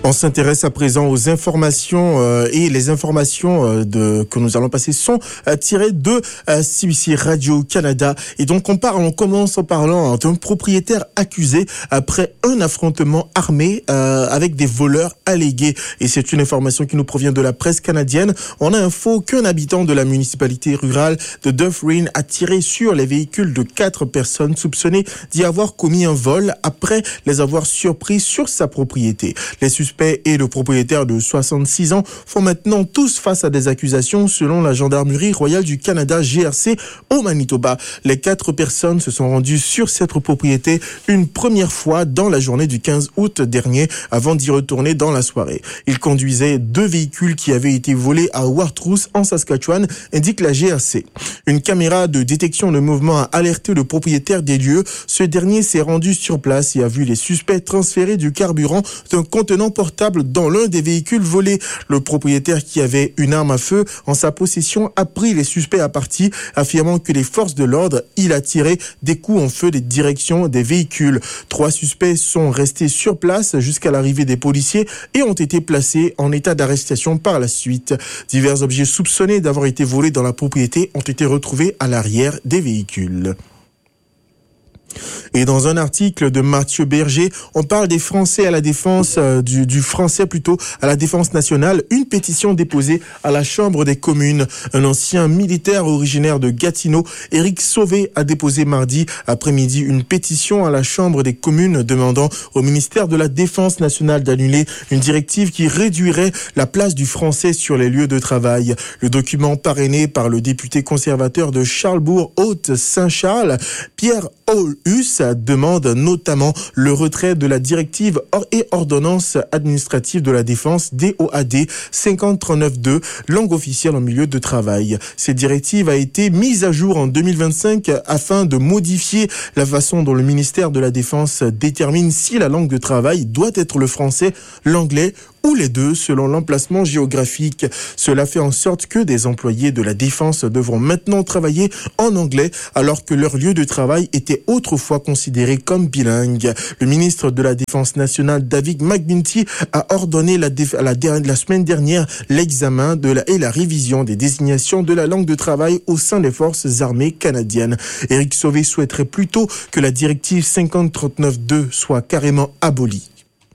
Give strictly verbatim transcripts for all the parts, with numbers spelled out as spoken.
On s'intéresse à présent aux informations euh, et les informations euh, de, que nous allons passer sont euh, tirées de euh, C B C Radio-Canada. Et donc on parle, on commence en parlant d'un propriétaire accusé après un affrontement armé euh, avec des voleurs allégués. Et c'est une information qui nous provient de la presse canadienne. On a info qu'un habitant de la municipalité rurale de Dufferin a tiré sur les véhicules de quatre personnes soupçonnées d'y avoir commis un vol après les avoir surpris sur sa propriété. Les suspects et le propriétaire de soixante-six ans font maintenant tous face à des accusations selon la Gendarmerie royale du Canada G R C au Manitoba. Les quatre personnes se sont rendues sur cette propriété une première fois dans la journée du quinze août dernier avant d'y retourner dans la soirée. Ils conduisaient deux véhicules qui avaient été volés à Wartruth en Saskatchewan, indique la G R C. Une caméra de détection de mouvement a alerté le propriétaire des lieux. Ce dernier s'est rendu sur place et a vu les suspects transférer du carburant d'un contenant portable dans l'un des véhicules volés. Le propriétaire qui avait une arme à feu en sa possession a pris les suspects à partie, affirmant que les forces de l'ordre, il a tiré des coups en feu des directions des véhicules. Trois suspects sont restés sur place jusqu'à l'arrivée des policiers et ont été placés en état d'arrestation par la suite. Divers objets soupçonnés d'avoir été volés dans la propriété ont été retrouvés à l'arrière des véhicules. Et dans un article de Mathieu Berger, on parle des Français à la défense, euh, du, du français plutôt à la défense nationale, une pétition déposée à la Chambre des communes. Un ancien militaire originaire de Gatineau, Éric Sauvé, a déposé mardi après-midi une pétition à la Chambre des communes demandant au ministère de la Défense nationale d'annuler une directive qui réduirait la place du français sur les lieux de travail. Le document parrainé par le député conservateur de Charlebourg-Haute-Saint-Charles, Pierre Aulhus, demande notamment le retrait de la directive et ordonnance administrative de la défense D O A D cinquante trente-neuf deux, langue officielle en milieu de travail. Cette directive a été mise à jour en deux mille vingt-cinq afin de modifier la façon dont le ministère de la Défense détermine si la langue de travail doit être le français, l'anglais ou les deux selon l'emplacement géographique. Cela fait en sorte que des employés de la défense devront maintenant travailler en anglais alors que leur lieu de travail était autrefois considéré comme bilingue. Le ministre de la Défense nationale, David McGuinty, a ordonné la, déf- la, la semaine dernière l'examen de la, et la révision des désignations de la langue de travail au sein des forces armées canadiennes. Éric Sauvé souhaiterait plutôt que la directive cinquante trente-neuf deux soit carrément abolie.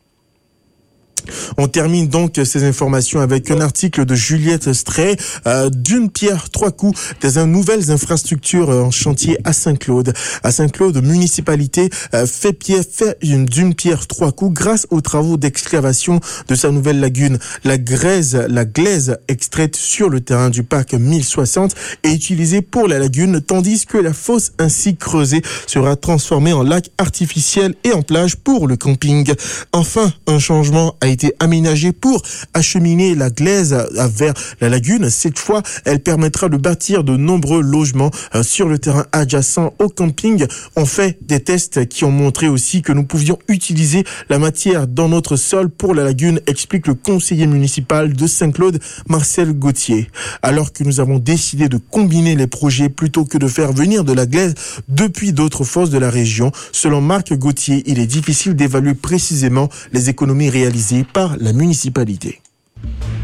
On termine donc ces informations avec un article de Juliette Stray, euh, d'une pierre trois coups, des nouvelles infrastructures en chantier à Saint-Claude. À Saint-Claude, municipalité euh, fait, pierre, fait une, d'une pierre trois coups grâce aux travaux d'excavation de sa nouvelle lagune. La glaise, la glaise extraite sur le terrain du parc mille soixante est utilisée pour la lagune, tandis que la fosse ainsi creusée sera transformée en lac artificiel et en plage pour le camping. Enfin, un changement a été aménagé pour acheminer la glaise vers la lagune. Cette fois, elle permettra de bâtir de nombreux logements sur le terrain adjacent au camping. On fait des tests qui ont montré aussi que nous pouvions utiliser la matière dans notre sol pour la lagune, explique le conseiller municipal de Saint-Claude, Marcel Gauthier. Alors que nous avons décidé de combiner les projets plutôt que de faire venir de la glaise depuis d'autres fosses de la région, selon Marc Gauthier, il est difficile d'évaluer précisément les économies réalisées par la municipalité.